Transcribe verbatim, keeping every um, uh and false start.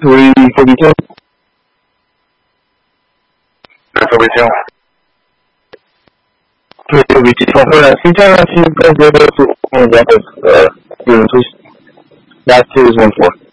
three forty-two. three forty-two. three forty-two. Ahora, sinceramente, siempre debo su, uh, that was, uh, last two is one four.